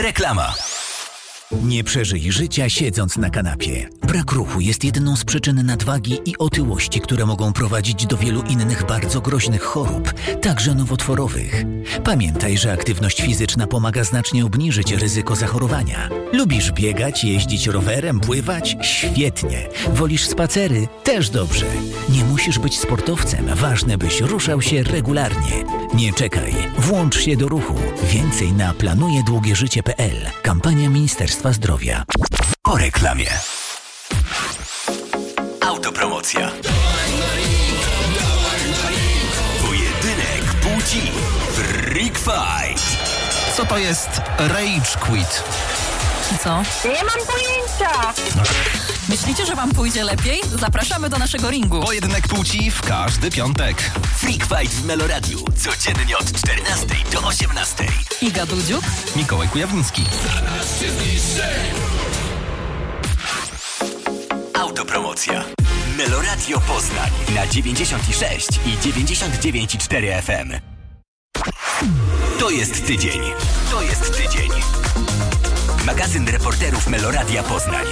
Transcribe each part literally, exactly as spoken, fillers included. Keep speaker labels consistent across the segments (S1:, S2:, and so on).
S1: Reklama. Nie przeżyj życia siedząc na kanapie. Brak ruchu jest jedną z przyczyn nadwagi i otyłości, które mogą prowadzić do wielu innych bardzo groźnych chorób, także nowotworowych. Pamiętaj, że aktywność fizyczna pomaga znacznie obniżyć ryzyko zachorowania. Lubisz biegać, jeździć rowerem, pływać? Świetnie. Wolisz spacery? Też dobrze. Nie musisz być sportowcem, ważne byś ruszał się regularnie. Nie czekaj, włącz się do ruchu. Więcej na planuje długie życie kropka p l. Kampania Ministerstwa Zdrowia. Po reklamie. Autopromocja. Pojedynek płci. Freak Fight.
S2: Co to jest Rage Quit?
S3: Co?
S4: Nie mam pojęcia.
S3: Myślicie, że wam pójdzie lepiej? Zapraszamy do naszego ringu.
S2: Pojedynek płci w każdy piątek.
S1: Freak Fight w Meloradiu. Codziennie od czternastej do osiemnastej.
S3: Iga Dudziuk,
S2: Mikołaj Kujawnicki.
S1: Autopromocja. Meloradio Poznań na dziewięćdziesiąt sześć i dziewięćdziesiąt dziewięć i cztery F M. To jest tydzień. To jest tydzień. Magazyn reporterów Meloradia Poznań.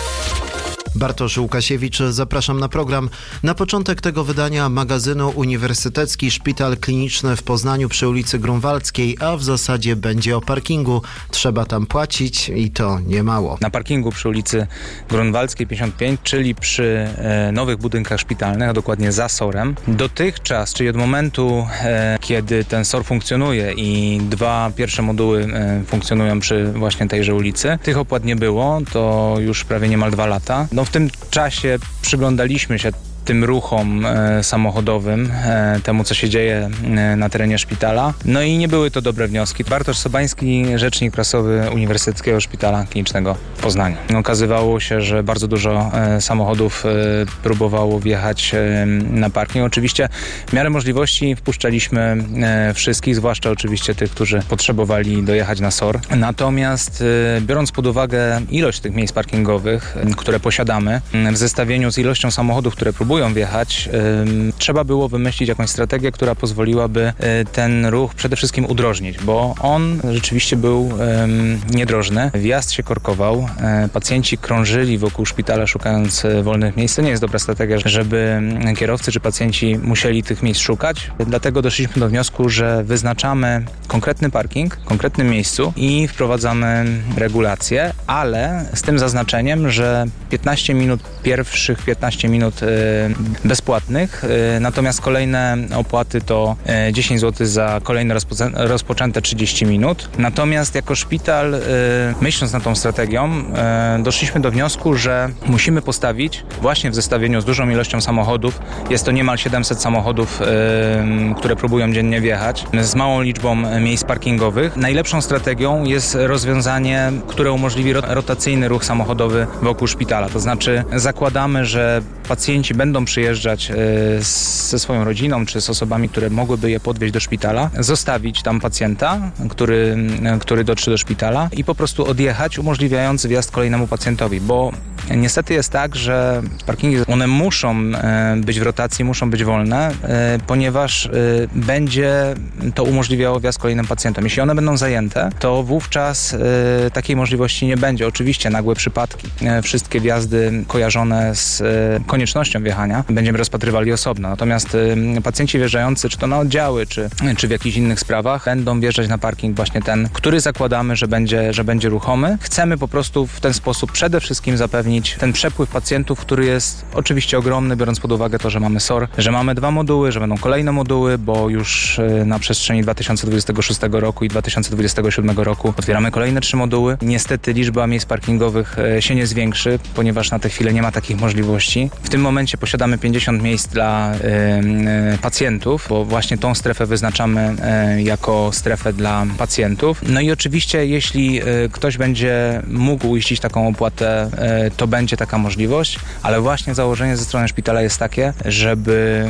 S5: Bartosz Łukasiewicz, zapraszam na program. Na początek tego wydania magazynu Uniwersytecki Szpital Kliniczny w Poznaniu przy ulicy Grunwaldzkiej, a w zasadzie będzie o parkingu. Trzeba tam płacić i to niemało.
S6: Na parkingu przy ulicy Grunwaldzkiej pięćdziesiąt pięć, czyli przy e, nowych budynkach szpitalnych, a dokładnie za SOR-em. Dotychczas, czyli od momentu, e, kiedy ten SOR funkcjonuje i dwa pierwsze moduły e, funkcjonują przy właśnie tejże ulicy, tych opłat nie było, to już prawie niemal dwa lata. No w tym czasie przyglądaliśmy się tym ruchom e, samochodowym, e, temu co się dzieje e, na terenie szpitala. No i nie były to dobre wnioski. Bartosz Sobański, rzecznik prasowy Uniwersyteckiego Szpitala Klinicznego w Poznaniu. Okazywało się, że bardzo dużo e, samochodów e, próbowało wjechać e, na parking. Oczywiście w miarę możliwości wpuszczaliśmy e, wszystkich, zwłaszcza oczywiście tych, którzy potrzebowali dojechać na SOR. Natomiast e, biorąc pod uwagę ilość tych miejsc parkingowych, e, które posiadamy, e, w zestawieniu z ilością samochodów, które próbują wjechać, y, trzeba było wymyślić jakąś strategię, która pozwoliłaby y, ten ruch przede wszystkim udrożnić, bo on rzeczywiście był y, niedrożny. Wjazd się korkował, y, pacjenci krążyli wokół szpitala szukając y, wolnych miejsc. To nie jest dobra strategia, żeby kierowcy czy pacjenci musieli tych miejsc szukać. Dlatego doszliśmy do wniosku, że wyznaczamy konkretny parking w konkretnym miejscu i wprowadzamy regulacje, ale z tym zaznaczeniem, że piętnaście minut, pierwszych piętnaście minut y, bezpłatnych, natomiast kolejne opłaty to dziesięć złotych za kolejne rozpo- rozpoczęte trzydzieści minut. Natomiast jako szpital, myśląc nad tą strategią, doszliśmy do wniosku, że musimy postawić właśnie w zestawieniu z dużą ilością samochodów, jest to niemal siedemset samochodów, które próbują dziennie wjechać, z małą liczbą miejsc parkingowych. Najlepszą strategią jest rozwiązanie, które umożliwi rotacyjny ruch samochodowy wokół szpitala. To znaczy zakładamy, że pacjenci będą przyjeżdżać ze swoją rodziną czy z osobami, które mogłyby je podwieźć do szpitala, zostawić tam pacjenta, który, który dotrze do szpitala i po prostu odjechać, umożliwiając wjazd kolejnemu pacjentowi, bo niestety jest tak, że parkingi, one muszą być w rotacji, muszą być wolne, ponieważ będzie to umożliwiało wjazd kolejnym pacjentom. Jeśli one będą zajęte, to wówczas takiej możliwości nie będzie. Oczywiście nagłe przypadki, wszystkie wjazdy kojarzone z koniecznością wjechania będziemy rozpatrywali osobno. Natomiast y, pacjenci wjeżdżający, czy to na oddziały, czy, czy w jakichś innych sprawach, będą wjeżdżać na parking właśnie ten, który zakładamy, że będzie, że będzie ruchomy. Chcemy po prostu w ten sposób przede wszystkim zapewnić ten przepływ pacjentów, który jest oczywiście ogromny, biorąc pod uwagę to, że mamy SOR, że mamy dwa moduły, że będą kolejne moduły, bo już y, na przestrzeni dwa tysiące dwudziestego szóstego roku i dwa tysiące dwudziestego siódmego roku otwieramy kolejne trzy moduły. Niestety liczba miejsc parkingowych y, się nie zwiększy, ponieważ na tę chwilę nie ma takich możliwości. W tym momencie posiadamy pięćdziesiąt miejsc dla y, y, pacjentów, bo właśnie tą strefę wyznaczamy y, jako strefę dla pacjentów. No i oczywiście, jeśli y, ktoś będzie mógł uiścić taką opłatę, y, to będzie taka możliwość, ale właśnie założenie ze strony szpitala jest takie, żeby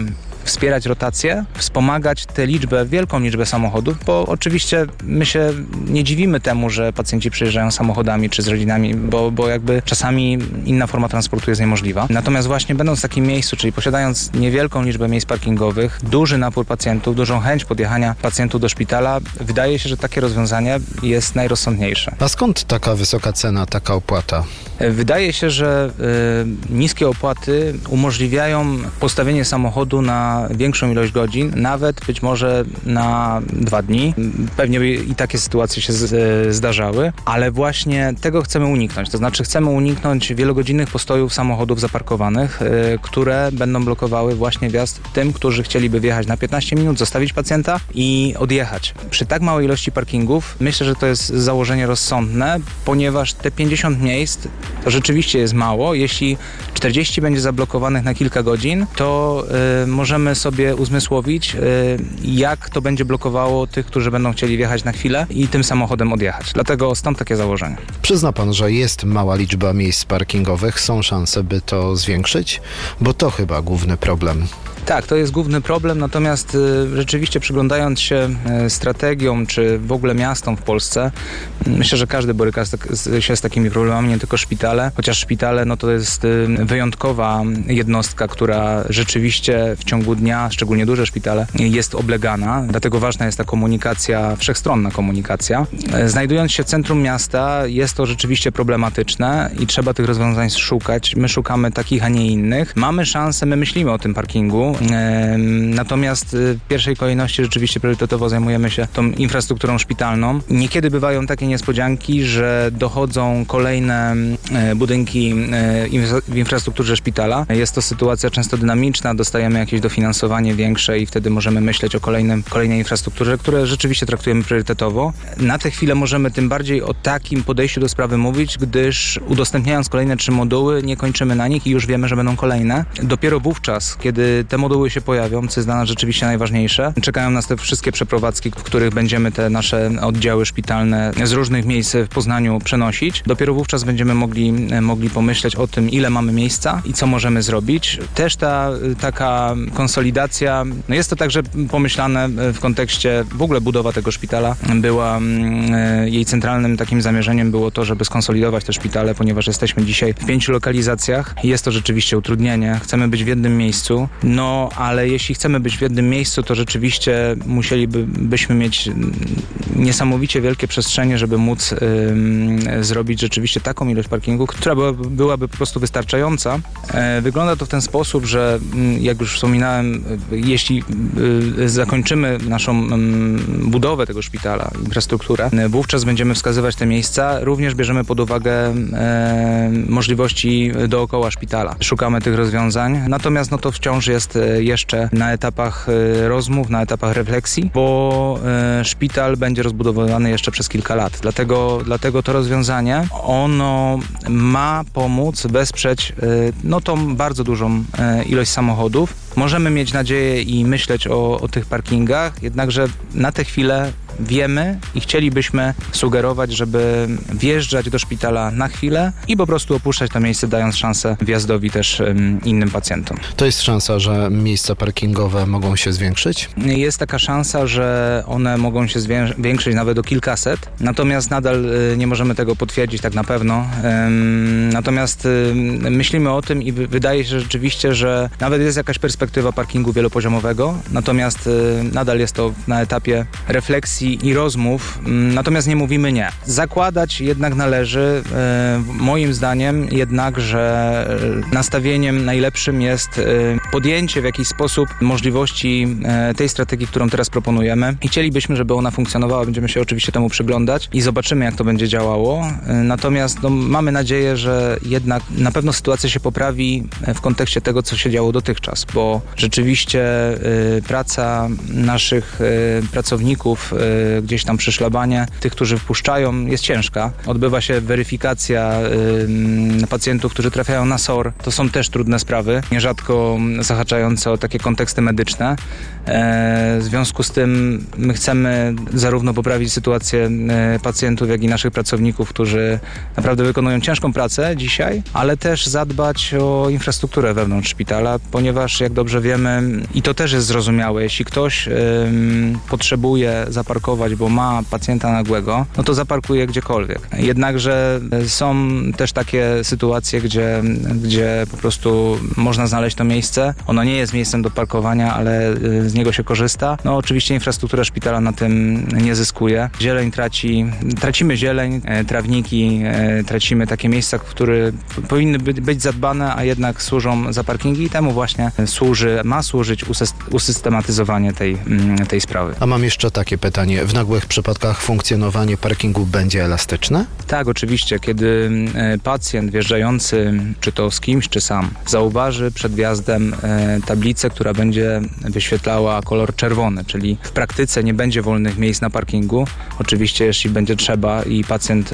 S6: wspierać rotację, wspomagać tę liczbę, wielką liczbę samochodów, bo oczywiście my się nie dziwimy temu, że pacjenci przyjeżdżają samochodami czy z rodzinami, bo, bo jakby czasami inna forma transportu jest niemożliwa. Natomiast właśnie będąc w takim miejscu, czyli posiadając niewielką liczbę miejsc parkingowych, duży napór pacjentów, dużą chęć podjechania pacjentów do szpitala, wydaje się, że takie rozwiązanie jest najrozsądniejsze.
S5: A skąd taka wysoka cena, taka opłata?
S6: Wydaje się, że y, niskie opłaty umożliwiają postawienie samochodu na większą ilość godzin, nawet być może na dwa dni. Pewnie i takie sytuacje się z, y, zdarzały, ale właśnie tego chcemy uniknąć. To znaczy chcemy uniknąć wielogodzinnych postojów samochodów zaparkowanych, y, które będą blokowały właśnie wjazd tym, którzy chcieliby wjechać na piętnaście minut, zostawić pacjenta i odjechać. Przy tak małej ilości parkingów myślę, że to jest założenie rozsądne, ponieważ te pięćdziesiąt miejsc to rzeczywiście jest mało. Jeśli czterdzieści będzie zablokowanych na kilka godzin, to y, możemy sobie uzmysłowić, y, jak to będzie blokowało tych, którzy będą chcieli wjechać na chwilę i tym samochodem odjechać. Dlatego stąd takie założenie.
S5: Przyzna pan, że jest mała liczba miejsc parkingowych. Są szanse, by to zwiększyć? Bo to chyba główny problem.
S6: Tak, to jest główny problem, natomiast y, rzeczywiście przyglądając się y, strategiom, czy w ogóle miastom w Polsce, y, myślę, że każdy boryka z, się z takimi problemami, nie tylko szpitale, chociaż szpitale no to jest y, wyjątkowa jednostka, która rzeczywiście w ciągu dnia, szczególnie duże szpitale, jest oblegana, dlatego ważna jest ta komunikacja, wszechstronna komunikacja. Y, znajdując się w centrum miasta jest to rzeczywiście problematyczne i trzeba tych rozwiązań szukać. My szukamy takich, a nie innych. Mamy szansę, my myślimy o tym parkingu, natomiast w pierwszej kolejności rzeczywiście priorytetowo zajmujemy się tą infrastrukturą szpitalną. Niekiedy bywają takie niespodzianki, że dochodzą kolejne budynki w infrastrukturze szpitala. Jest to sytuacja często dynamiczna, dostajemy jakieś dofinansowanie większe i wtedy możemy myśleć o kolejnym, kolejnej infrastrukturze, które rzeczywiście traktujemy priorytetowo. Na tę chwilę możemy tym bardziej o takim podejściu do sprawy mówić, gdyż udostępniając kolejne trzy moduły, nie kończymy na nich i już wiemy, że będą kolejne. Dopiero wówczas, kiedy te moduły się pojawią, co jest dla nas rzeczywiście najważniejsze. Czekają nas te wszystkie przeprowadzki, w których będziemy te nasze oddziały szpitalne z różnych miejsc w Poznaniu przenosić. Dopiero wówczas będziemy mogli, mogli pomyśleć o tym, ile mamy miejsca i co możemy zrobić. Też ta taka konsolidacja, no jest to także pomyślane w kontekście w ogóle budowa tego szpitala. Była jej centralnym takim zamierzeniem było to, żeby skonsolidować te szpitale, ponieważ jesteśmy dzisiaj w pięciu lokalizacjach. Jest to rzeczywiście utrudnienie. Chcemy być w jednym miejscu. No, ale jeśli chcemy być w jednym miejscu, to rzeczywiście musielibyśmy mieć niesamowicie wielkie przestrzenie, żeby móc y, zrobić rzeczywiście taką ilość parkingów, która byłaby, byłaby po prostu wystarczająca. E, wygląda to w ten sposób, że jak już wspominałem, jeśli y, zakończymy naszą y, budowę tego szpitala, infrastrukturę, y, wówczas będziemy wskazywać te miejsca. Również bierzemy pod uwagę y, możliwości dookoła szpitala. Szukamy tych rozwiązań. Natomiast no to wciąż jest jeszcze na etapach rozmów, na etapach refleksji, bo szpital będzie rozbudowywany jeszcze przez kilka lat. Dlatego, dlatego to rozwiązanie, ono ma pomóc wesprzeć no tą bardzo dużą ilość samochodów. Możemy mieć nadzieję i myśleć o, o tych parkingach, jednakże na tę chwilę wiemy i chcielibyśmy sugerować, żeby wjeżdżać do szpitala na chwilę i po prostu opuszczać to miejsce, dając szansę wjazdowi też um, innym pacjentom.
S5: To jest szansa, że miejsca parkingowe mogą się zwiększyć?
S6: Jest taka szansa, że one mogą się zwiększyć nawet do kilkaset, natomiast nadal y, nie możemy tego potwierdzić tak na pewno. Ym, natomiast y, myślimy o tym i w, wydaje się rzeczywiście, że nawet jest jakaś perspektywa parkingu wielopoziomowego, natomiast y, nadal jest to na etapie refleksji i rozmów, natomiast nie mówimy nie. Zakładać jednak należy, moim zdaniem jednak, że nastawieniem najlepszym jest podjęcie w jakiś sposób możliwości tej strategii, którą teraz proponujemy i chcielibyśmy, żeby ona funkcjonowała. Będziemy się oczywiście temu przyglądać i zobaczymy, jak to będzie działało. Natomiast no, mamy nadzieję, że jednak na pewno sytuacja się poprawi w kontekście tego, co się działo dotychczas, bo rzeczywiście praca naszych pracowników y, gdzieś tam przy szlabanie. Tych, którzy wpuszczają, jest ciężka. Odbywa się weryfikacja y, pacjentów, którzy trafiają na S O R. To są też trudne sprawy, nierzadko zahaczające o takie konteksty medyczne. E, w związku z tym my chcemy zarówno poprawić sytuację e, pacjentów, jak i naszych pracowników, którzy naprawdę wykonują ciężką pracę dzisiaj, ale też zadbać o infrastrukturę wewnątrz szpitala, ponieważ jak dobrze wiemy, i to też jest zrozumiałe, jeśli ktoś e, potrzebuje zaparkować, bo ma pacjenta nagłego, no to zaparkuje gdziekolwiek. Jednakże są też takie sytuacje, gdzie, gdzie po prostu można znaleźć to miejsce. Ono nie jest miejscem do parkowania, ale z niego się korzysta. No oczywiście infrastruktura szpitala na tym nie zyskuje. Zieleń traci, tracimy zieleń, trawniki, tracimy takie miejsca, które powinny być zadbane, a jednak służą za parkingi i temu właśnie służy, ma służyć usystematyzowanie tej, tej sprawy.
S5: A mam jeszcze takie pytanie. W nagłych przypadkach funkcjonowanie parkingu będzie elastyczne?
S6: Tak, oczywiście. Kiedy pacjent wjeżdżający, czy to z kimś, czy sam, zauważy przed wjazdem tablicę, która będzie wyświetlała kolor czerwony, czyli w praktyce nie będzie wolnych miejsc na parkingu. Oczywiście, jeśli będzie trzeba i pacjent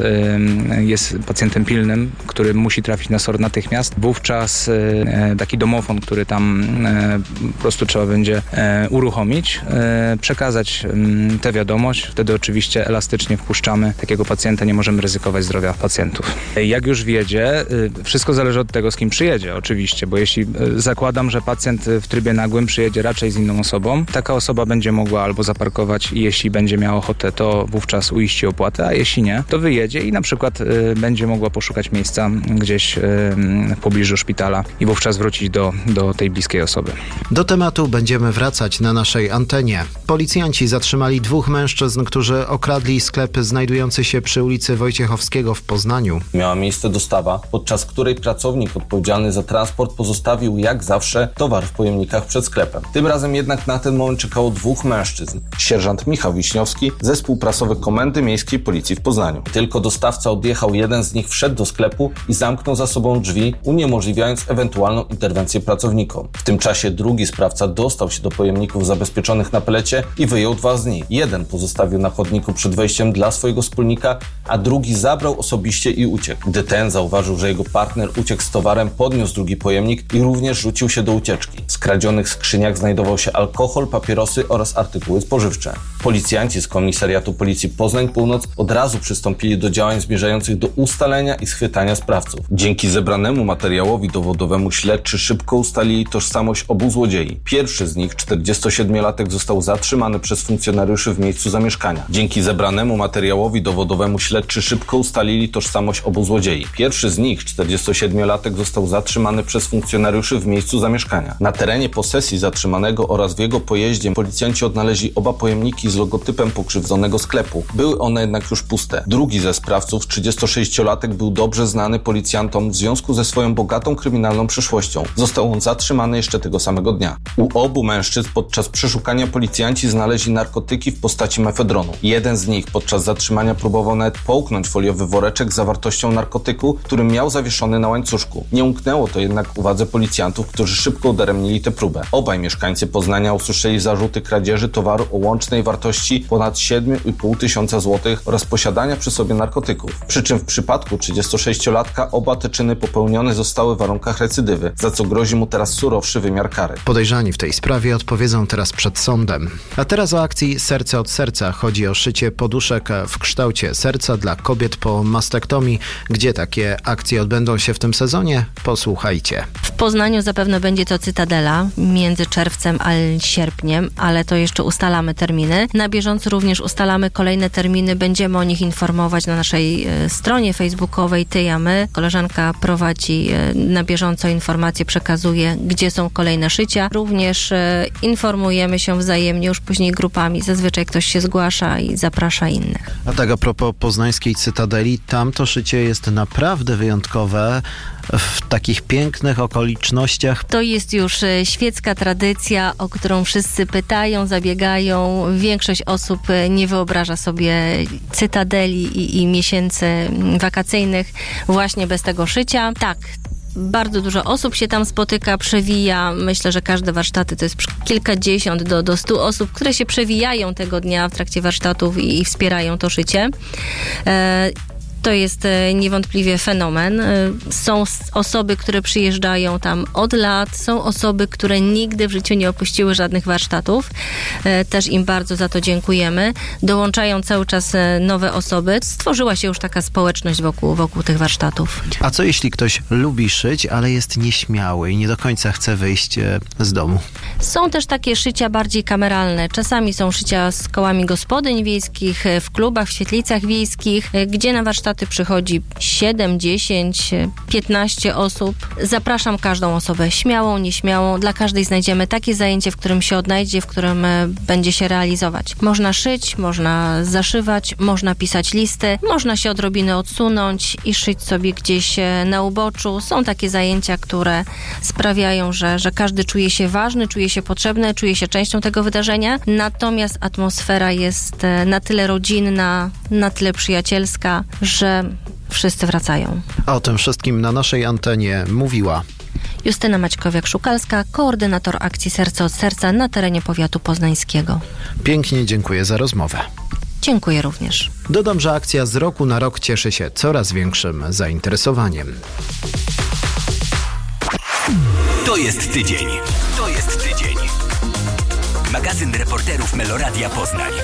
S6: jest pacjentem pilnym, który musi trafić na S O R natychmiast, wówczas taki domofon, który tam po prostu trzeba będzie uruchomić, przekazać tę wiadomość. Wtedy oczywiście elastycznie wpuszczamy takiego pacjenta, nie możemy ryzykować zdrowia pacjentów. Jak już wjedzie, wszystko zależy od tego, z kim przyjedzie oczywiście, bo jeśli zakładam, że pacjent w trybie nagłym przyjedzie raczej z inną osobą, taka osoba będzie mogła albo zaparkować i jeśli będzie miała ochotę, to wówczas uiści opłatę, a jeśli nie, to wyjedzie i na przykład y, będzie mogła poszukać miejsca gdzieś y, w pobliżu szpitala i wówczas wrócić do, do tej bliskiej osoby.
S5: Do tematu będziemy wracać na naszej antenie. Policjanci zatrzymali dwóch mężczyzn, którzy okradli sklep znajdujący się przy ulicy Wojciechowskiego w Poznaniu.
S7: Miała miejsce dostawa, podczas której pracownik odpowiedzialny za transport pozostawił jak zawsze towar w pojemnikach przed sklepem. Tym razem jednak na ten moment czekało dwóch mężczyzn. Sierżant Michał Wiśniowski, zespół prasowy Komendy Miejskiej Policji w Poznaniu. Tylko dostawca odjechał, jeden z nich wszedł do sklepu i zamknął za sobą drzwi, uniemożliwiając ewentualną interwencję pracownikom. W tym czasie drugi sprawca dostał się do pojemników zabezpieczonych na pelecie i wyjął dwa z nich. Jeden pozostawił na chodniku przed wejściem dla swojego wspólnika, a drugi zabrał osobiście i uciekł. Gdy ten zauważył, że jego partner uciekł z towarem, podniósł drugi pojemnik i również rzucił się do ucieczki. W skradzionych skrzyniach znajdował się alkohol, papierosy oraz artykuły spożywcze. Policjanci z Komisariatu Policji Poznań Północ od razu przystąpili do działań zmierzających do ustalenia i schwytania sprawców. Dzięki zebranemu materiałowi dowodowemu śledczy szybko ustalili tożsamość obu złodziei. Pierwszy z nich, czterdziestosiedmiolatek, został zatrzymany przez funkcjonariuszy w miejscu zamieszkania. Dzięki zebranemu materiałowi dowodowemu śledczy szybko ustalili tożsamość obu złodziei. Pierwszy z nich, czterdziestosiedmiolatek, został zatrzymany przez funkcjonariuszy w miejscu zamieszkania. Na terenie posesji zatrzymanego oraz w jego pojeździe policjanci odnaleźli oba pojemniki z logotypem pokrzywdzonego sklepu. Były one jednak już puste. Drugi ze sprawców, trzydziestosześciolatek, był dobrze znany policjantom w związku ze swoją bogatą kryminalną przeszłością. Został on zatrzymany jeszcze tego samego dnia. U obu mężczyzn podczas przeszukania policjanci znaleźli narkotyki w postaci mefedronu. Jeden z nich podczas zatrzymania próbował nawet połknąć foliowy woreczek z zawartością narkotyku, który miał zawieszony na łańcuszku. Nie umknęło to jednak uwadze policjantów, którzy szybko udaremnili tę próbę. Obaj mieszkańcy Poznania usłyszeli zarzuty kradzieży towaru o łącznej wartości ponad siedem i pół tysiąca złotych oraz posiadania przy sobie narkotyków. Przy czym w przypadku trzydziestosześciolatka oba te czyny popełnione zostały w warunkach recydywy, za co grozi mu teraz surowszy wymiar kary.
S5: Podejrzani w tej sprawie odpowiedzą teraz przed sądem. A teraz o akcji Serce od Serca. Chodzi o szycie poduszek w kształcie serca dla kobiet po mastektomii. Gdzie takie akcje odbędą się w tym sezonie? Posłuchajcie.
S8: W Poznaniu zapewne będzie to Cytadela między czerwcem a sierpniem, ale to jeszcze ustalamy terminy. Na bieżąco również ustalamy kolejne terminy. Będziemy o nich informować na naszej e, stronie facebookowej Ty a My. Koleżanka prowadzi e, na bieżąco informacje, przekazuje, gdzie są kolejne szycia. Również e, informujemy się wzajemnie już później grupami. Zazwyczaj ktoś się zgłasza i zaprasza innych.
S5: A tak a propos poznańskiej Cytadeli, tam to szycie jest naprawdę wyjątkowe. W takich pięknych okolicznościach.
S8: To jest już świecka tradycja, o którą wszyscy pytają, zabiegają. Większość osób nie wyobraża sobie Cytadeli i, i miesięcy wakacyjnych właśnie bez tego szycia. Tak, Bardzo dużo osób się tam spotyka, przewija. Myślę, że każde warsztaty to jest kilkadziesiąt do, do stu osób, które się przewijają tego dnia w trakcie warsztatów i, i wspierają to szycie. E, To jest niewątpliwie fenomen. Są osoby, które przyjeżdżają tam od lat, są osoby, które nigdy w życiu nie opuściły żadnych warsztatów. Też im bardzo za to dziękujemy. Dołączają cały czas nowe osoby. Stworzyła się już taka społeczność wokół, wokół tych warsztatów.
S5: A co jeśli ktoś lubi szyć, ale jest nieśmiały i nie do końca chce wyjść z domu?
S8: Są też takie szycia bardziej kameralne. Czasami są szycia z kołami gospodyń wiejskich, w klubach, w świetlicach wiejskich, gdzie na warsztaty przychodzi siedem, dziesięć, piętnaście osób. Zapraszam każdą osobę, śmiałą, nieśmiałą. Dla każdej znajdziemy takie zajęcie, w którym się odnajdzie, w którym będzie się realizować. Można szyć, można zaszywać, można pisać listy, można się odrobinę odsunąć i szyć sobie gdzieś na uboczu. Są takie zajęcia, które sprawiają, że, że każdy czuje się ważny, czuje się potrzebny, czuje się częścią tego wydarzenia. Natomiast atmosfera jest na tyle rodzinna, na tyle przyjacielska, że wszyscy wracają.
S5: A o tym wszystkim na naszej antenie mówiła
S8: Justyna Maćkowiak-Szukalska, koordynator akcji Serce od Serca na terenie powiatu poznańskiego.
S5: Pięknie dziękuję za rozmowę.
S8: Dziękuję również.
S5: Dodam, że akcja z roku na rok cieszy się coraz większym zainteresowaniem.
S1: To jest tydzień. To jest tydzień. Magazyn reporterów Meloradia Poznań.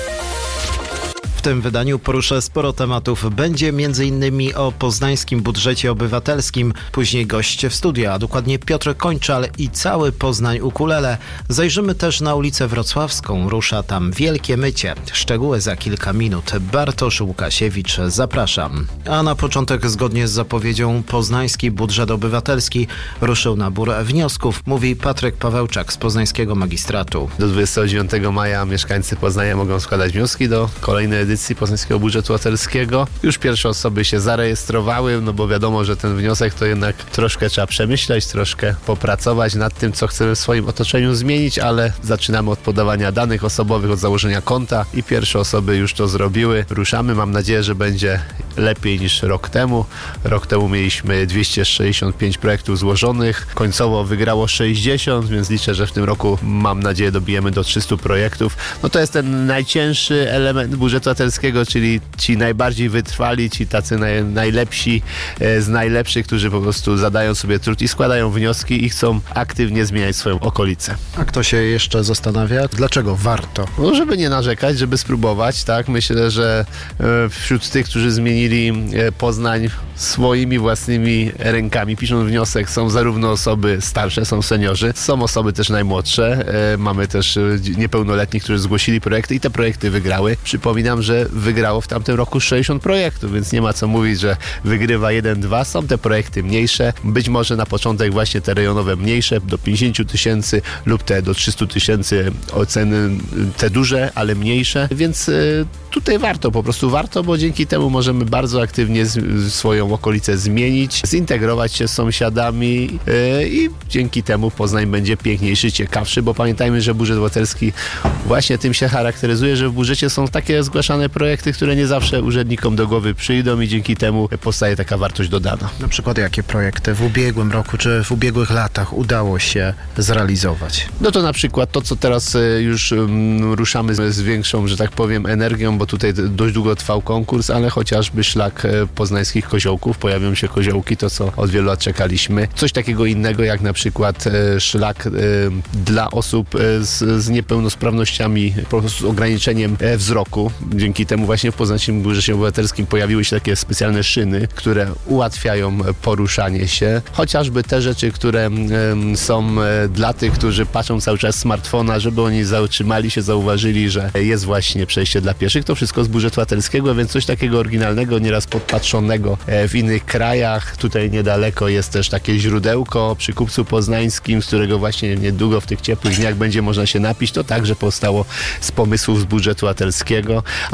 S1: W tym wydaniu poruszę sporo tematów. Będzie między innymi o poznańskim budżecie obywatelskim. Później gość w studiu, a dokładnie Piotr Kończal i cały Poznań ukulele. Zajrzymy też na ulicę Wrocławską. Rusza tam wielkie mycie. Szczegóły za kilka minut. Bartosz Łukasiewicz, zapraszam. A na początek, zgodnie z zapowiedzią, poznański budżet obywatelski ruszył nabór wniosków, mówi Patryk Pawełczak z poznańskiego magistratu.
S9: Do dwudziestego dziewiątego maja mieszkańcy Poznania mogą składać wnioski do kolejnej edycji poznańskiego budżetu obywatelskiego. Już pierwsze osoby się zarejestrowały, no bo wiadomo, że ten wniosek to jednak troszkę trzeba przemyśleć, troszkę popracować nad tym, co chcemy w swoim otoczeniu zmienić, ale zaczynamy od podawania danych osobowych, od założenia konta i pierwsze osoby już to zrobiły. Ruszamy, mam nadzieję, że będzie lepiej niż rok temu. Rok temu mieliśmy dwieście sześćdziesiąt pięć projektów złożonych, końcowo wygrało sześćdziesiąt, więc liczę, że w tym roku, mam nadzieję, dobijemy do trzystu projektów. No to jest ten najcięższy element budżetu obywatelskiego, czyli ci najbardziej wytrwali, ci tacy naj, najlepsi e, z najlepszych, którzy po prostu zadają sobie trud i składają wnioski i chcą aktywnie zmieniać swoją okolicę.
S5: A kto się jeszcze zastanawia, dlaczego warto?
S9: No, żeby nie narzekać, żeby spróbować, tak? Myślę, że e, wśród tych, którzy zmienili e, Poznań swoimi własnymi rękami, pisząc wniosek, są zarówno osoby starsze, są seniorzy, są osoby też najmłodsze. E, mamy też e, niepełnoletnich, którzy zgłosili projekty i te projekty wygrały. Przypominam, że wygrało w tamtym roku sześćdziesiąt projektów, więc nie ma co mówić, że wygrywa jeden, dwa. Są te projekty mniejsze, być może na początek właśnie te rejonowe mniejsze, do pięćdziesięciu tysięcy lub te do trzystu tysięcy oceny, te duże, ale mniejsze, więc y, tutaj warto, po prostu warto, bo dzięki temu możemy bardzo aktywnie z, swoją okolicę zmienić, zintegrować się z sąsiadami y, i dzięki temu Poznań będzie piękniejszy, ciekawszy, bo pamiętajmy, że budżet obywatelski właśnie tym się charakteryzuje, że w budżecie są takie zgłaszane projekty, które nie zawsze urzędnikom do głowy przyjdą i dzięki temu powstaje taka wartość dodana.
S5: Na przykład jakie projekty w ubiegłym roku czy w ubiegłych latach udało się zrealizować?
S9: No to na przykład to, co teraz już um, ruszamy z, z większą, że tak powiem, energią, bo tutaj dość długo trwał konkurs, ale chociażby szlak poznańskich koziołków, pojawią się koziołki, to co od wielu lat czekaliśmy. Coś takiego innego jak na przykład e, szlak e, dla osób e, z, z niepełnosprawnościami, po prostu z ograniczeniem e, wzroku. Dzięki temu właśnie w Poznańskim Budżecie Obywatelskim pojawiły się takie specjalne szyny, które ułatwiają poruszanie się. Chociażby te rzeczy, które e, są e, dla tych, którzy patrzą cały czas smartfona, żeby oni zatrzymali się, zauważyli, że jest właśnie przejście dla pieszych. To wszystko z budżetu obywatelskiego, więc coś takiego oryginalnego, nieraz podpatrzonego w innych krajach. Tutaj niedaleko jest też takie źródełko przy Kupcu Poznańskim, z którego właśnie niedługo w tych ciepłych dniach będzie można się napić. To także powstało z pomysłów z budżetu obywatelskiego. A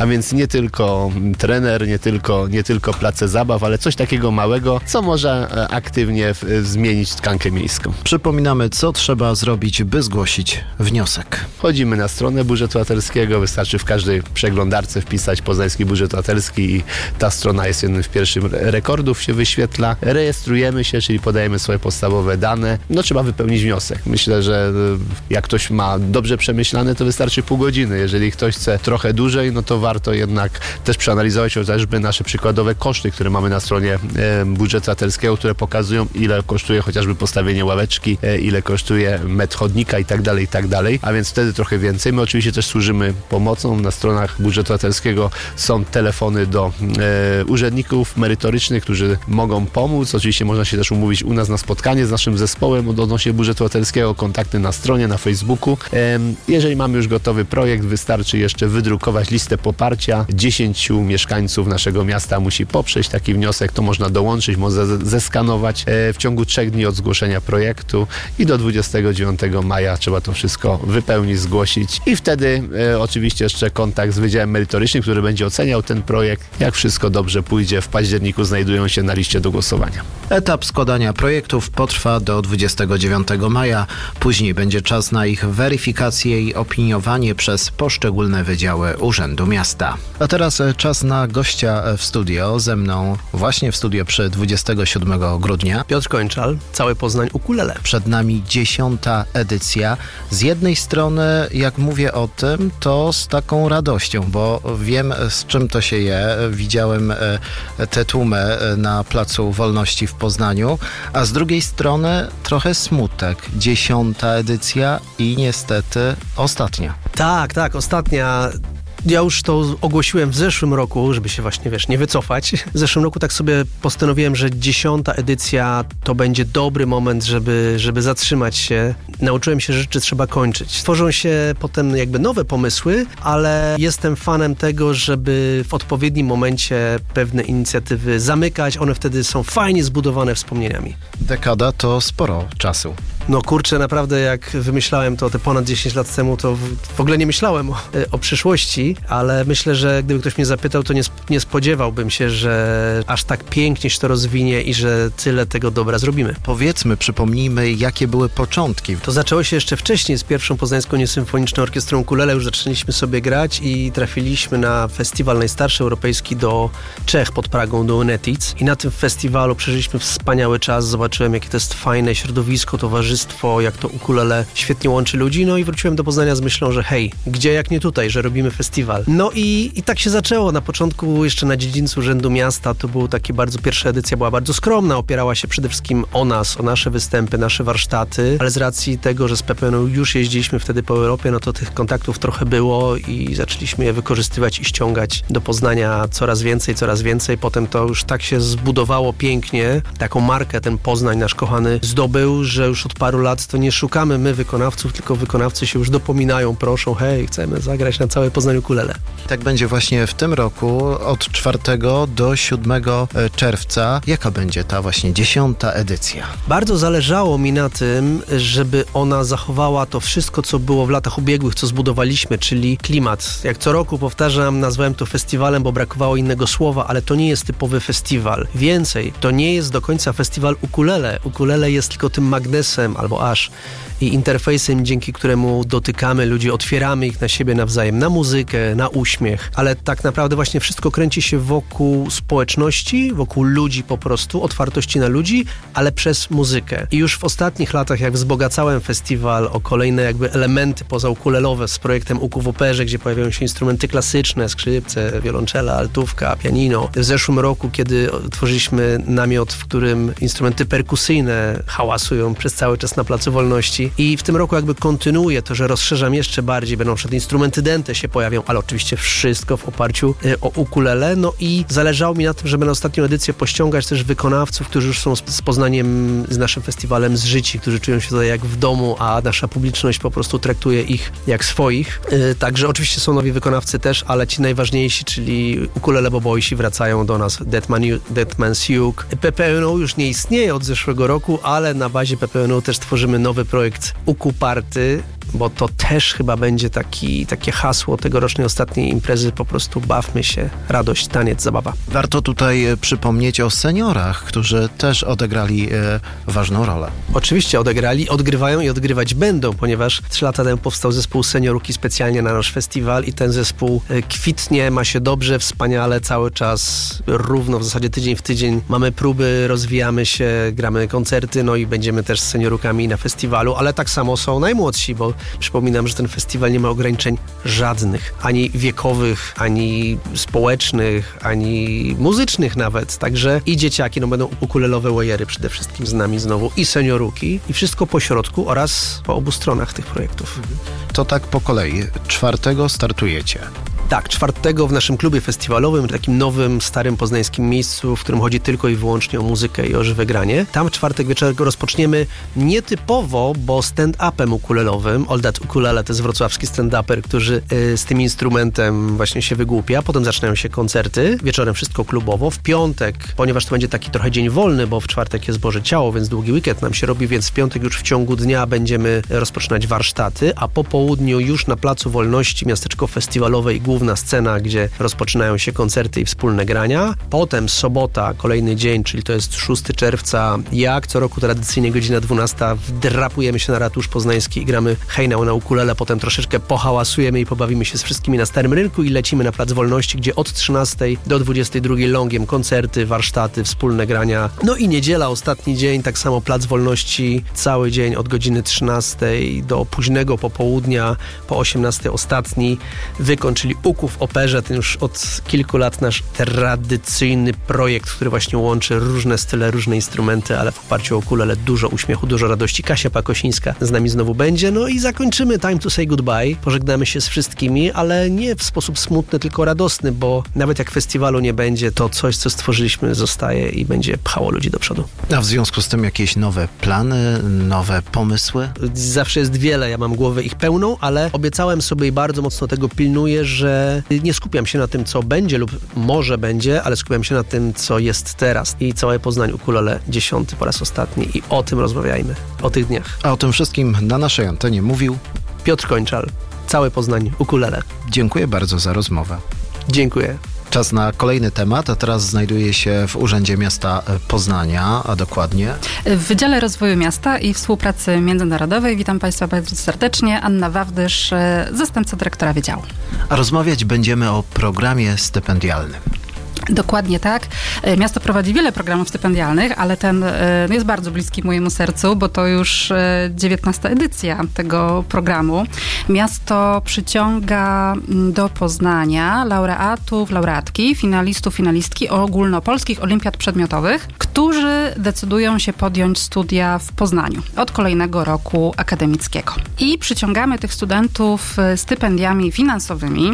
S9: a więc nie tylko trener, nie tylko, nie tylko place zabaw, ale coś takiego małego, co może aktywnie w, zmienić tkankę miejską.
S5: Przypominamy, co trzeba zrobić, by zgłosić wniosek.
S9: Chodzimy na stronę budżetu obywatelskiego, wystarczy w każdej przeglądarce wpisać Poznański Budżet Obywatelski i ta strona jest jednym z pierwszych rekordów, się wyświetla. Rejestrujemy się, czyli podajemy swoje podstawowe dane. No trzeba wypełnić wniosek. Myślę, że jak ktoś ma dobrze przemyślane, to wystarczy pół godziny. Jeżeli ktoś chce trochę dłużej, no to warto jednak też przeanalizować chociażby nasze przykładowe koszty, które mamy na stronie budżetu obywatelskiego, które pokazują, ile kosztuje chociażby postawienie ławeczki, ile kosztuje metr chodnika i tak dalej, i tak dalej. A więc wtedy trochę więcej. My oczywiście też służymy pomocą. Na stronach budżetu obywatelskiego są telefony do e, urzędników merytorycznych, którzy mogą pomóc. Oczywiście można się też umówić u nas na spotkanie z naszym zespołem odnośnie budżetu obywatelskiego, kontakty na stronie, na Facebooku. E, jeżeli mamy już gotowy projekt, wystarczy jeszcze wydrukować listę poparcia. Dziesięciu mieszkańców naszego miasta musi poprzeć taki wniosek, to można dołączyć, można zeskanować e, w ciągu trzech dni od zgłoszenia projektu i do dwudziestego dziewiątego maja trzeba to wszystko wypełnić, zgłosić i wtedy e, oczywiście jeszcze kontakt z Wydziałem Merytorycznym, który będzie oceniał ten projekt. Jak wszystko dobrze pójdzie, w październiku znajdują się na liście do głosowania.
S5: Etap składania projektów potrwa do dwudziestego dziewiątego maja. Później będzie czas na ich weryfikację i opiniowanie przez poszczególne wydziały Urzędu Miasta. A teraz czas na gościa w studio. Ze mną właśnie w studio przy dwudziestego siódmego grudnia
S10: Piotr Kończal, cały Poznań ukulele.
S5: Przed nami dziesiąta edycja. Z jednej strony, jak mówię o tym, to z taką radością, bo wiem, z czym to się je. Widziałem tę tłumę na Placu Wolności w Poznaniu, a z drugiej strony trochę smutek. Dziesiąta edycja i niestety ostatnia.
S10: Tak, tak, ostatnia. Ja już to ogłosiłem w zeszłym roku, żeby się właśnie, wiesz, nie wycofać. W zeszłym roku tak sobie postanowiłem, że dziesiąta edycja to będzie dobry moment, żeby, żeby zatrzymać się. Nauczyłem się, że rzeczy trzeba kończyć. Tworzą się potem jakby nowe pomysły, ale jestem fanem tego, żeby w odpowiednim momencie pewne inicjatywy zamykać. One wtedy są fajnie zbudowane wspomnieniami.
S5: Dekada to sporo czasu.
S10: No kurczę, naprawdę jak wymyślałem to te ponad dziesięć lat temu, to w, w ogóle nie myślałem o, o przyszłości, ale myślę, że gdyby ktoś mnie zapytał, to nie, nie spodziewałbym się, że aż tak pięknie się to rozwinie i że tyle tego dobra zrobimy.
S5: Powiedzmy, przypomnijmy, jakie były początki.
S10: To zaczęło się jeszcze wcześniej z pierwszą Poznańską Niesymfoniczną Orkiestrą Ukulele. Już zaczęliśmy sobie grać i trafiliśmy na festiwal najstarszy europejski do Czech pod Pragą, do Unetic. I na tym festiwalu przeżyliśmy wspaniały czas. Zobaczyłem, jakie to jest fajne środowisko, towarzystwo, jak to ukulele świetnie łączy ludzi. No i wróciłem do Poznania z myślą, że hej, gdzie jak nie tutaj, że robimy festiwal. No i, i tak się zaczęło. Na początku jeszcze na dziedzińcu Urzędu Miasta to był taki bardzo, pierwsza edycja była bardzo skromna, opierała się przede wszystkim o nas, o nasze występy, nasze warsztaty, ale z racji tego, że z Pepeną już jeździliśmy wtedy po Europie, no to tych kontaktów trochę było i zaczęliśmy je wykorzystywać i ściągać do Poznania coraz więcej, coraz więcej. Potem to już tak się zbudowało pięknie, taką markę ten Poznań nasz kochany zdobył, że już od paru lat to nie szukamy my wykonawców, tylko wykonawcy się już dopominają, proszą, hej, chcemy zagrać na całe Poznań ukulele.
S5: Tak będzie właśnie w tym roku od czwartego do siódmego czerwca. Jaka będzie ta właśnie dziesiąta edycja?
S10: Bardzo zależało mi na tym, żeby ona zachowała to wszystko, co było w latach ubiegłych, co zbudowaliśmy, czyli klimat. Jak co roku powtarzam, nazwałem to festiwalem, bo brakowało innego słowa, ale to nie jest typowy festiwal. Więcej, to nie jest do końca festiwal ukulele. Ukulele jest tylko tym magnesem albo aż i interfejsem, dzięki któremu dotykamy ludzi, otwieramy ich na siebie nawzajem, na muzykę, na uśmiech, ale tak naprawdę właśnie wszystko kręci się wokół społeczności, wokół ludzi po prostu, otwartości na ludzi, ale przez muzykę. I już w ostatnich latach, jak wzbogacałem festiwal o kolejne jakby elementy pozaukulelowe z projektem Uku w Operze, gdzie pojawiają się instrumenty klasyczne, skrzypce, wiolonczela, altówka, pianino. W zeszłym roku, kiedy tworzyliśmy namiot, w którym instrumenty perkusyjne hałasują przez cały czas na Placu Wolności, i w tym roku jakby kontynuuję to, że rozszerzam jeszcze bardziej, będą przed instrumenty dęte się pojawią, ale oczywiście wszystko w oparciu y, o ukulele. No i zależało mi na tym, żeby na ostatnią edycję pościągać też wykonawców, którzy już są z, z Poznaniem, z naszym festiwalem zżyci, którzy czują się tutaj jak w domu, a nasza publiczność po prostu traktuje ich jak swoich. Y, także oczywiście są nowi wykonawcy też, ale ci najważniejsi, czyli ukulele bobojsi wracają do nas, Deadman, Deadman's Uke. P P N O już nie istnieje od zeszłego roku, ale na bazie P P N O też tworzymy nowy projekt Uku Party bo to też chyba będzie taki, takie hasło tegorocznej ostatniej imprezy, po prostu bawmy się, radość, taniec, zabawa.
S5: Warto tutaj przypomnieć o seniorach, którzy też odegrali e, ważną rolę.
S10: Oczywiście odegrali, odgrywają i odgrywać będą, ponieważ trzy lata temu powstał zespół Seniorówki specjalnie na nasz festiwal i ten zespół kwitnie, ma się dobrze, wspaniale, cały czas równo, w zasadzie tydzień w tydzień mamy próby, rozwijamy się, gramy koncerty, no i będziemy też z seniorukami na festiwalu, ale tak samo są najmłodsi, bo przypominam, że ten festiwal nie ma ograniczeń żadnych, ani wiekowych, ani społecznych, ani muzycznych nawet, także i dzieciaki, no będą ukulelowe łojery przede wszystkim z nami znowu i senioruki i wszystko po środku oraz po obu stronach tych projektów.
S5: To tak po kolei. Czwartego startujecie.
S10: Tak, czwartego w naszym klubie festiwalowym, takim nowym, starym poznańskim miejscu, w którym chodzi tylko i wyłącznie o muzykę i o żywe granie. Tam w czwartek wieczorem rozpoczniemy nietypowo, bo stand-upem ukulelowym. All That Ukulele to jest wrocławski stand-uper, który y, z tym instrumentem właśnie się wygłupia. Potem zaczynają się koncerty. Wieczorem wszystko klubowo. W piątek, ponieważ to będzie taki trochę dzień wolny, bo w czwartek jest Boże Ciało, więc długi weekend nam się robi, więc w piątek już w ciągu dnia będziemy rozpoczynać warsztaty, a po południu już na Placu Wolności, miasteczko festiwalowe i główna scena, gdzie rozpoczynają się koncerty i wspólne grania. Potem sobota, kolejny dzień, czyli to jest szóstego czerwca. Jak co roku tradycyjnie godzina dwunasta wdrapujemy się na ratusz poznański i gramy hejnał na ukulele. Potem troszeczkę pohałasujemy i pobawimy się z wszystkimi na Starym Rynku i lecimy na Plac Wolności, gdzie od trzynastej do dwudziestej drugiej longiem koncerty, warsztaty, wspólne grania. No i niedziela, ostatni dzień, tak samo Plac Wolności, cały dzień od godziny trzynastej do późnego popołudnia, po osiemnastej ostatni wykon, czyli Uku w operze, ten już od kilku lat nasz tradycyjny projekt, który właśnie łączy różne style, różne instrumenty, ale w oparciu o ukulele dużo uśmiechu, dużo radości. Kasia Pakosińska z nami znowu będzie, no i zakończymy Time to Say Goodbye. Pożegnamy się z wszystkimi, ale nie w sposób smutny, tylko radosny, bo nawet jak festiwalu nie będzie, to coś, co stworzyliśmy, zostaje i będzie pchało ludzi do przodu.
S5: A w związku z tym jakieś nowe plany, nowe pomysły?
S10: Zawsze jest wiele, ja mam głowę ich pełną, ale obiecałem sobie i bardzo mocno tego pilnuję, że nie skupiam się na tym, co będzie lub może będzie, ale skupiam się na tym, co jest teraz. I całe Poznań Ukulele dziesiąty po raz ostatni i o tym rozmawiajmy, o tych dniach.
S5: A o tym wszystkim na naszej antenie mówił
S10: Piotr Kończal, całe Poznań Ukulele.
S5: Dziękuję bardzo za rozmowę.
S10: Dziękuję.
S5: Czas na kolejny temat, a teraz znajduje się w Urzędzie Miasta Poznania, a dokładnie
S3: w Wydziale Rozwoju Miasta i Współpracy Międzynarodowej. Witam Państwa bardzo serdecznie. Anna Wawdysz, zastępca dyrektora Wydziału.
S5: A rozmawiać będziemy o programie stypendialnym.
S3: Dokładnie tak. Miasto prowadzi wiele programów stypendialnych, ale ten jest bardzo bliski mojemu sercu, bo to już dziewiętnasta edycja tego programu. Miasto przyciąga do Poznania laureatów, laureatki, finalistów, finalistki ogólnopolskich olimpiad przedmiotowych, którzy decydują się podjąć studia w Poznaniu od kolejnego roku akademickiego. I przyciągamy tych studentów stypendiami finansowymi.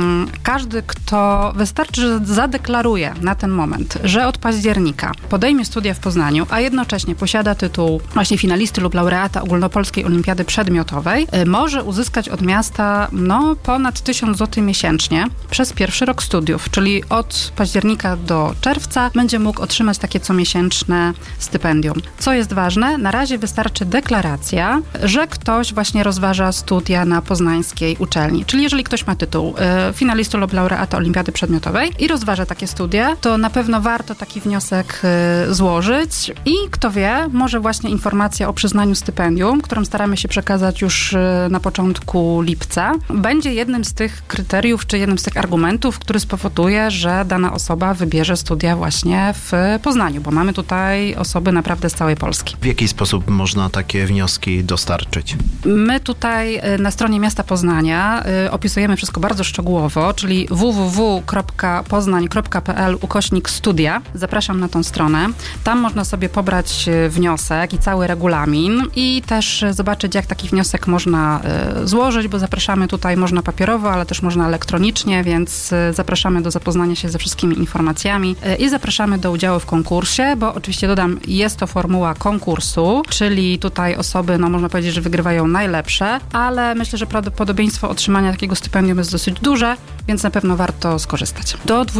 S3: Każdy, kto wystarczy, że zadeklaruje na ten moment, że od października podejmie studia w Poznaniu, a jednocześnie posiada tytuł właśnie finalisty lub laureata ogólnopolskiej olimpiady przedmiotowej, może uzyskać od miasta no ponad tysiąc złotych miesięcznie przez pierwszy rok studiów, czyli od października do czerwca będzie mógł otrzymać takie comiesięczne stypendium. Co jest ważne, na razie wystarczy deklaracja, że ktoś właśnie rozważa studia na poznańskiej uczelni. Czyli jeżeli ktoś ma tytuł y, finalisty lub laureata olimpiady przedmiotowej i rozważa takie studia, to na pewno warto taki wniosek y, złożyć i kto wie, może właśnie informacja o przyznaniu stypendium, którą staramy się przekazać już y, na początku lipca, będzie jednym z tych kryteriów, czy jednym z tych argumentów, który spowoduje, że dana osoba wybierze studia właśnie w Poznaniu, bo mamy tutaj osoby naprawdę z całej Polski.
S5: W jaki sposób można takie wnioski dostarczyć?
S3: My tutaj y, na stronie Miasta Poznania y, opisujemy wszystko bardzo szczegółowo, czyli w w w kropka poznań kropka p l ukośnik studia. Zapraszam na tą stronę. Tam można sobie pobrać wniosek i cały regulamin i też zobaczyć, jak taki wniosek można y, złożyć, bo zapraszamy tutaj, można papierowo, ale też można elektronicznie, więc y, zapraszamy do zapoznania się ze wszystkimi informacjami y, i zapraszamy do udziału w konkursie, bo oczywiście dodam, jest to formuła konkursu, czyli tutaj osoby, no można powiedzieć, że wygrywają najlepsze, ale myślę, że prawdopodobieństwo otrzymania takiego stypendium jest dosyć duże, więc na pewno warto skorzystać. Do dwudziestego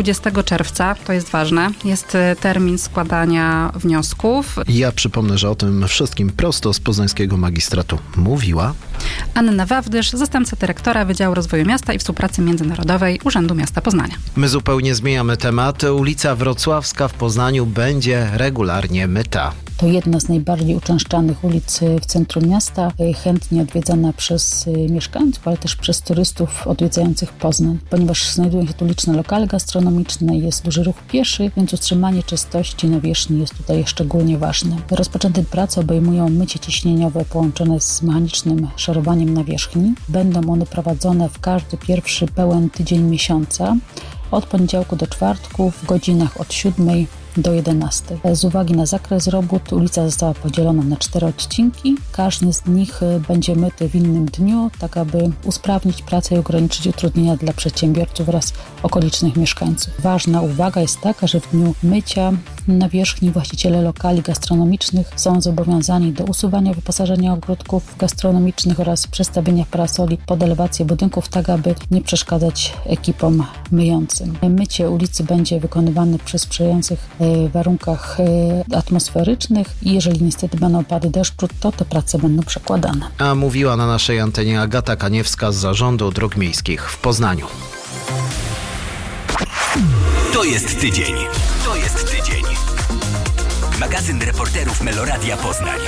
S3: czerwca, to jest ważne, jest termin składania wniosków.
S5: Ja przypomnę, że o tym wszystkim prosto z poznańskiego magistratu mówiła
S3: Anna Wawdysz, zastępca dyrektora Wydziału Rozwoju Miasta i Współpracy Międzynarodowej Urzędu Miasta Poznania.
S5: My zupełnie zmieniamy temat. Ulica Wrocławska w Poznaniu będzie regularnie myta.
S11: To jedna z najbardziej uczęszczanych ulic w centrum miasta, chętnie odwiedzana przez mieszkańców, ale też przez turystów odwiedzających Poznań. Ponieważ znajdują się tu liczne lokale gastronomiczne, jest duży ruch pieszy, więc utrzymanie czystości nawierzchni jest tutaj szczególnie ważne. Rozpoczęte prace obejmują mycie ciśnieniowe połączone z mechanicznym szorowaniem nawierzchni. Będą one prowadzone w każdy pierwszy pełen tydzień miesiąca, od poniedziałku do czwartku w godzinach od siódmej do jedenastej. Z uwagi na zakres robót ulica została podzielona na cztery odcinki. Każdy z nich będzie myty w innym dniu, tak aby usprawnić pracę i ograniczyć utrudnienia dla przedsiębiorców oraz okolicznych mieszkańców. Ważna uwaga jest taka, że w dniu mycia nawierzchni właściciele lokali gastronomicznych są zobowiązani do usuwania wyposażenia ogródków gastronomicznych oraz przestawienia parasoli pod elewację budynków, tak aby nie przeszkadzać ekipom myjącym. Mycie ulicy będzie wykonywane przy sprzyjających warunkach atmosferycznych i jeżeli niestety będą opady deszczu, to te prace będą przekładane.
S5: A mówiła na naszej antenie Agata Kaniewska z Zarządu Dróg Miejskich w Poznaniu.
S1: To jest tydzień. To jest tydzień. Magazyn reporterów Meloradia Poznań.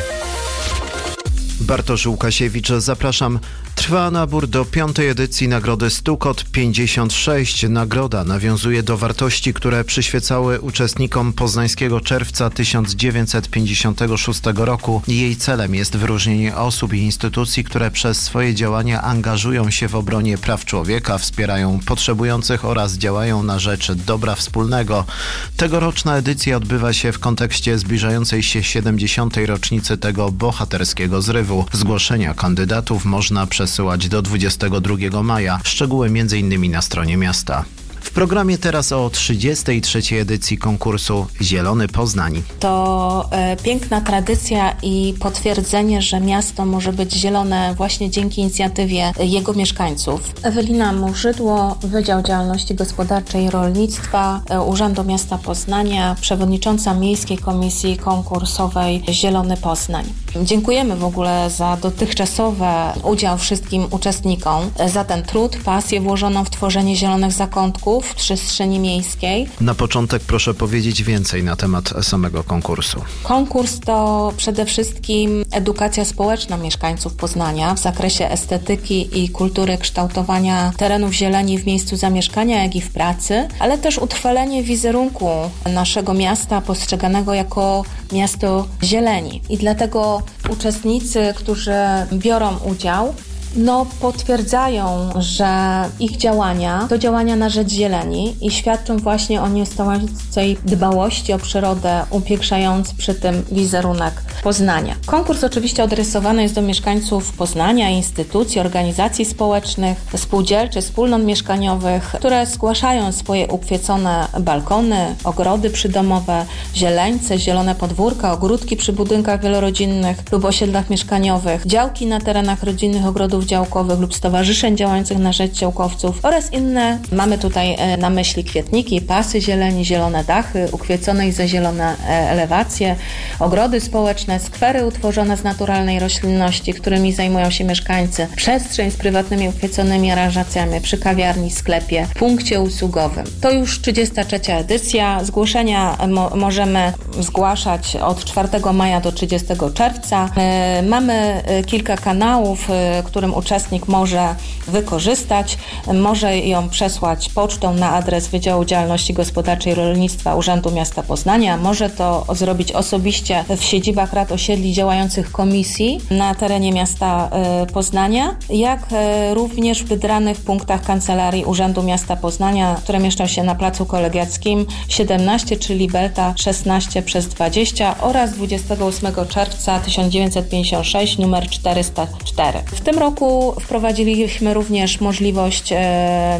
S5: Bartosz Łukasiewicz, zapraszam. Trwa nabór do piątej edycji Nagrody Stukot pięćdziesiąt sześć. Nagroda nawiązuje do wartości, które przyświecały uczestnikom Poznańskiego Czerwca tysiąc dziewięćset pięćdziesiątego szóstego roku. Jej celem jest wyróżnienie osób i instytucji, które przez swoje działania angażują się w obronie praw człowieka, wspierają potrzebujących oraz działają na rzecz dobra wspólnego. Tegoroczna edycja odbywa się w kontekście zbliżającej się siedemdziesiątej rocznicy tego bohaterskiego zrywu. Zgłoszenia kandydatów można przesyłać do dwudziestego drugiego maja. Szczegóły między innymi na stronie miasta. W programie teraz o trzydziestej trzeciej edycji konkursu Zielony Poznań.
S12: To e, piękna tradycja i potwierdzenie, że miasto może być zielone właśnie dzięki inicjatywie jego mieszkańców. Ewelina Murzydło, Wydział Działalności Gospodarczej i Rolnictwa e, Urzędu Miasta Poznania, przewodnicząca Miejskiej Komisji Konkursowej Zielony Poznań. Dziękujemy w ogóle za dotychczasowy udział wszystkim uczestnikom, za ten trud, pasję włożoną w tworzenie zielonych zakątków w przestrzeni miejskiej.
S5: Na początek proszę powiedzieć więcej na temat samego konkursu.
S12: Konkurs to przede wszystkim edukacja społeczna mieszkańców Poznania w zakresie estetyki i kultury kształtowania terenów zieleni w miejscu zamieszkania, jak i w pracy, ale też utrwalenie wizerunku naszego miasta postrzeganego jako miasto zieleni. I dlatego uczestnicy, którzy biorą udział, no potwierdzają, że ich działania to działania na rzecz zieleni i świadczą właśnie o nieustającej dbałości o przyrodę, upiększając przy tym wizerunek Poznania. Konkurs oczywiście adresowany jest do mieszkańców Poznania, instytucji, organizacji społecznych, spółdzielczych, wspólnot mieszkaniowych, które zgłaszają swoje ukwiecone balkony, ogrody przydomowe, zieleńce, zielone podwórka, ogródki przy budynkach wielorodzinnych lub osiedlach mieszkaniowych, działki na terenach rodzinnych ogrodów działkowych lub stowarzyszeń działających na rzecz działkowców oraz inne. Mamy tutaj na myśli kwietniki, pasy zieleni, zielone dachy, ukwiecone i zazielone elewacje, ogrody społeczne, skwery utworzone z naturalnej roślinności, którymi zajmują się mieszkańcy, przestrzeń z prywatnymi ukwieconymi aranżacjami przy kawiarni, sklepie, punkcie usługowym. To już trzydziesta trzecia edycja. Zgłoszenia mo- możemy zgłaszać od czwartego maja do trzydziestego czerwca. E, mamy kilka kanałów, e, którym uczestnik może wykorzystać. Może ją przesłać pocztą na adres Wydziału Działalności Gospodarczej i Rolnictwa Urzędu Miasta Poznania. Może to zrobić osobiście w siedzibach rad osiedli działających komisji na terenie miasta Poznania, jak również w wybranych punktach kancelarii Urzędu Miasta Poznania, które mieszczą się na Placu Kolegiackim siedemnaście, czyli Belta szesnaście przez dwadzieścia oraz dwudziestego ósmego czerwca tysiąc dziewięćset pięćdziesiąt sześć numer czterysta cztery. W tym roku wprowadziliśmy również możliwość e,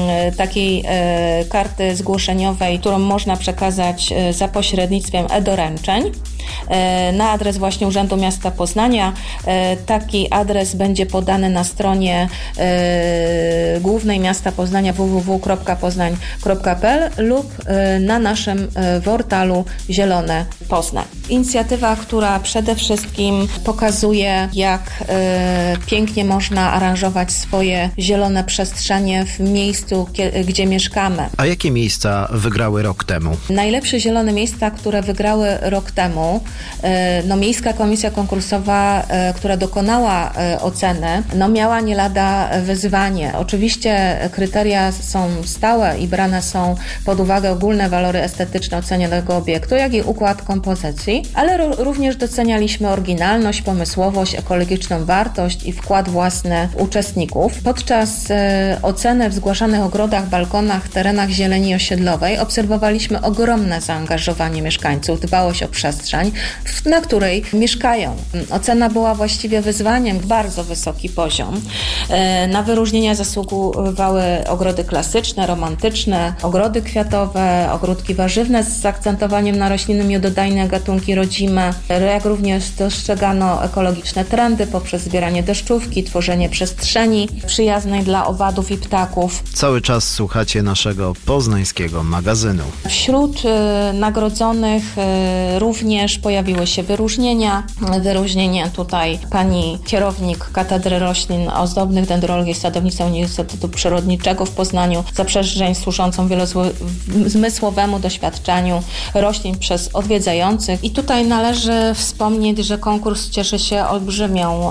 S12: takiej e, karty zgłoszeniowej, którą można przekazać e, za pośrednictwem e-doręczeń. na adres właśnie Urzędu Miasta Poznania. Taki adres będzie podany na stronie głównej miasta Poznania w w w kropka poznań kropka p l lub na naszym portalu Zielone Poznań. Inicjatywa, która przede wszystkim pokazuje, jak pięknie można aranżować swoje zielone przestrzenie w miejscu, gdzie mieszkamy.
S5: A jakie miejsca wygrały rok temu?
S12: Najlepsze zielone miejsca, które wygrały rok temu, no Miejska Komisja Konkursowa, która dokonała oceny, no miała nie lada wyzwanie. Oczywiście kryteria są stałe i brane są pod uwagę ogólne walory estetyczne ocenionego obiektu, jak i układ kompozycji, ale również docenialiśmy oryginalność, pomysłowość, ekologiczną wartość i wkład własny uczestników. Podczas e, oceny w zgłaszanych ogrodach, balkonach, terenach zieleni osiedlowej obserwowaliśmy ogromne zaangażowanie mieszkańców, dbałość o przestrzeń, na której mieszkają. Ocena była właściwie wyzwaniem, bardzo wysoki poziom. E, na wyróżnienia zasługiwały ogrody klasyczne, romantyczne, ogrody kwiatowe, ogródki warzywne z akcentowaniem na rośliny miododajne, gatunki rodzime, jak również dostrzegano ekologiczne trendy poprzez zbieranie deszczówki, tworzenie przestrzeni przyjaznej dla owadów i ptaków.
S5: Cały czas słuchacie naszego poznańskiego magazynu.
S12: Wśród y, nagrodzonych y, również pojawiły się wyróżnienia. Wyróżnienie tutaj pani kierownik Katedry Roślin Ozdobnych Dendrologii i Sadownictwa Uniwersytetu Przyrodniczego w Poznaniu za przestrzeń służącą wielozmysłowemu doświadczeniu roślin przez odwiedzających. I tutaj należy wspomnieć, że konkurs cieszy się olbrzymią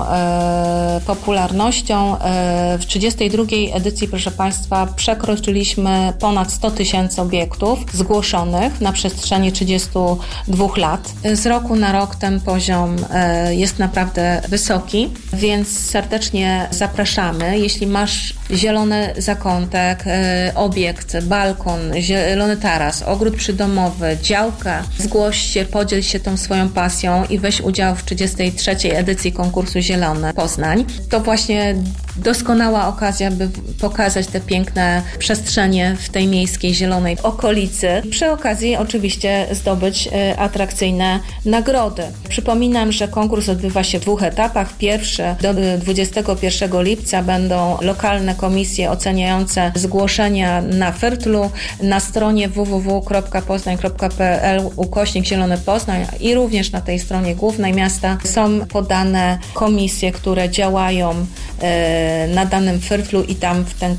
S12: e, popularnością. E, w trzydziestej drugiej edycji, proszę Państwa, przekroczyliśmy ponad sto tysięcy obiektów zgłoszonych na przestrzeni trzydziestu dwóch lat. Z roku na rok ten poziom e, jest naprawdę wysoki, więc serdecznie zapraszamy. Jeśli masz zielony zakątek, e, obiekt, balkon, zielony taras, ogród przydomowy, działkę, zgłoś się, podziel się tą swoją pasją i weź udział w trzydziestej trzeciej edycji konkursu Zielone Poznań. To właśnie doskonała okazja, by pokazać te piękne przestrzenie w tej miejskiej, zielonej okolicy. Przy okazji oczywiście zdobyć atrakcyjne nagrody. Przypominam, że konkurs odbywa się w dwóch etapach. Pierwszy do dwudziestego pierwszego lipca będą lokalne komisje oceniające zgłoszenia na Fyrtlu, na stronie w w w kropka poznań kropka p l ukośnik Zielony Poznań i również na tej stronie głównej miasta są podane komisje, które działają na danym Fyrtlu i tam w ten